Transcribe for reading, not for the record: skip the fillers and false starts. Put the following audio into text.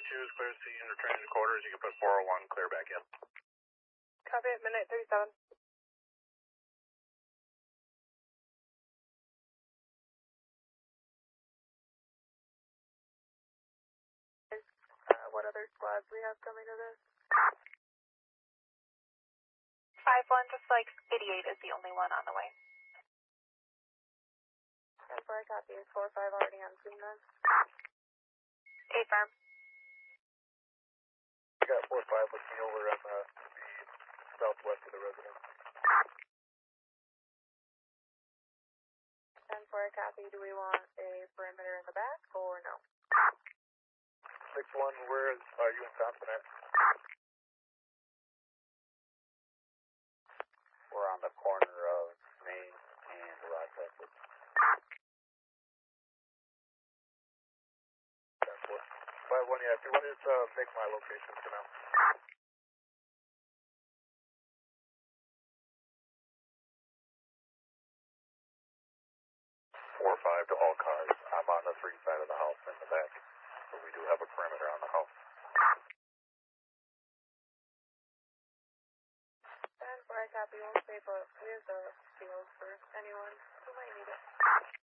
2 is clear to see and returning to quarters. You can put 401 clear back in. Copy at midnight 37. What other squads we have coming to this? 5-1, just like 88 is the only one on the way. And for I copy, is 4-5 already on scene then? 8 firm. I got 4-5 with me over on the southwest of the residence. And for I copy, do we want a perimeter in the back or no? 6-1, where are you in Thompson at? We're on the corner of Main and Rochester. 5-1, yeah, if you want to just make my location for now. 4-5 to all cars. I'm on the 3 side of the house in the back, so we do have a perimeter on the house. And for I copy, we'll stay put. We have the field for anyone who might need it.